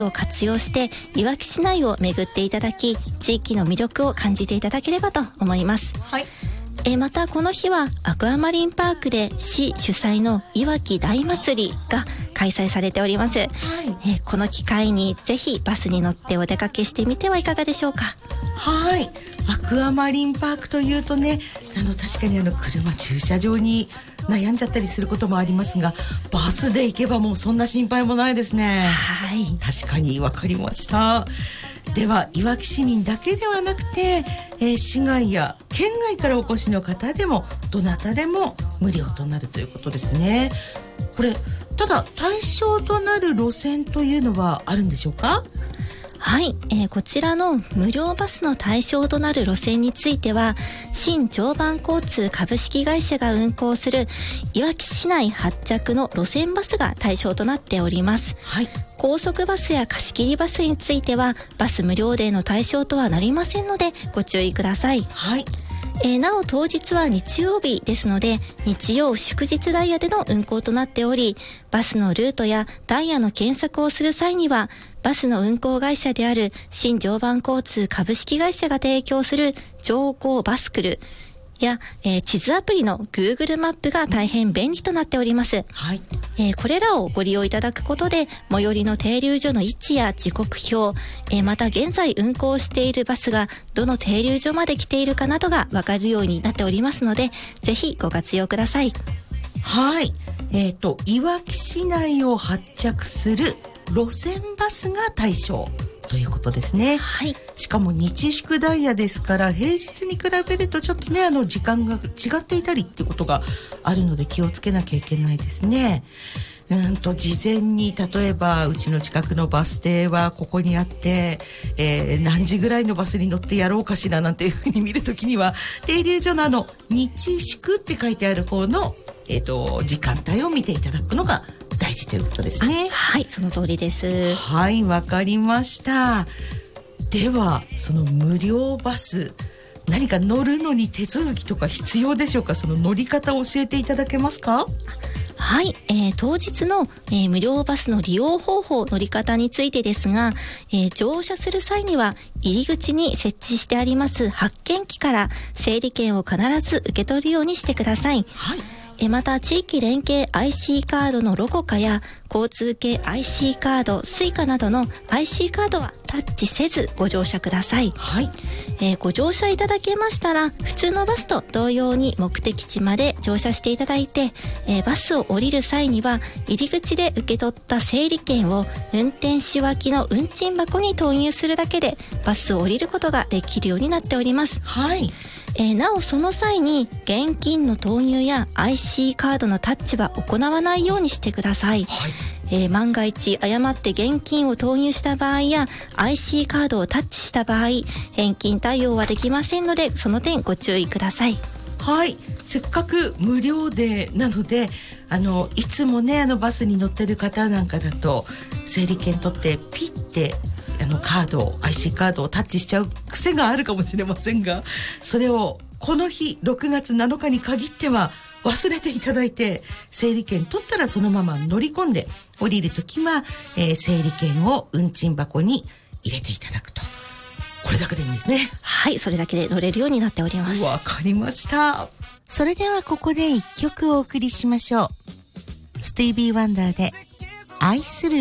を活用していわき市内を巡っていただき、地域の魅力を感じていただければと思います。 はい。 またこの日はアクアマリンパークで市主催のいわき大祭りが開催されております。はい。この機会にぜひバスに乗ってお出かけしてみてはいかがでしょうか。 はい。アクアマリンパークというとね、確かに車駐車場に悩んじゃったりすることもありますが、バスで行けばもうそんな心配もないですね。 はい。 確かに分かりました。では、いわき市民だけではなくて、市外や県外からお越しの方でもどなたでも無料となるということですね。これ、ただ対象となる路線というのはあるんでしょうか？ はい、こちらの無料バスの対象となる路線については、新常磐交通株式会社が運行するいわき市内発着の路線バスが対象となっております。 はい。 高速バスや貸切バスについてはバス無料デーの対象とはなりませんのでご注意ください。 はい。 なお当日は日曜日ですので、日曜祝日ダイヤでの運行となっており、バスのルートやダイヤの検索をする際にはバスの運行会社である新常磐交通株式会社が提供する乗降バスクルや、地図アプリの Google マップが大変便利となっております。 はい。 これらをご利用いただくことで最寄りの停留所の位置や時刻表、また現在運行しているバスがどの停留所まで来ているかなどが分かるようになっておりますので、ぜひご活用ください。 はい。いわき市内を発着する路線バスが対象ということですね。 はい。 しかも日祝ダイヤですから、平日に比べるとちょっとね、時間が違っていたりってことがあるので気をつけなきゃいけないですね。事前に例えばうちの近くのバス停はここにあって、何時ぐらいのバスに乗ってやろうかしらなんていうふうに見るときには、停留所の日祝って書いてある方の、時間帯を見ていただくのが大事ということですね。 はい、その通りです。 はい、わかりました。では、その無料バス、何か乗るのに手続きとか必要でしょうか？その乗り方を教えていただけますか？ はい、当日の、無料バスの利用方法、乗り方についてですが、乗車する際には入り口に設置してあります発券機から整理券を必ず受け取るようにしてください。 はい。 また地域連携 IC カードのロゴ化や交通系 IC カード、Suica などの IC カードはタッチせずご乗車ください。 はい。 ご乗車いただけましたら、普通のバスと同様に目的地まで乗車していただいて、バスを降りる際には入り口で受け取った整理券を運転手脇の運賃箱に投入するだけでバスを降りることができるようになっております。 はい。 なおその際に現金の投入や IC カードのタッチは行わないようにしてください。 はい。 万が一誤って現金を投入した場合や IC カードをタッチした場合、返金対応はできませんので、その点ご注意ください。 はい。せっかく無料でなので、いつもね、バスに乗ってる方なんかだと整理券取ってピッてIC カードをタッチしちゃう癖があるかもしれませんが、それをこの日6月7日に限っては忘れていただいて、整理券取ったらそのまま乗り込んで、降りるときは、整理券を運賃箱に入れていただくと。これだけでいいんですね。 はい、それだけで乗れるようになっております。 わかりました。それではここで一曲お送りしましょう。スティービー・ワンダーで愛する